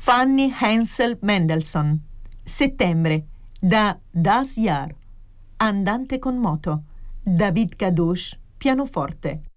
Fanny Hensel Mendelssohn. Settembre, da Das Jahr. Andante con moto. David Gadouche, pianoforte.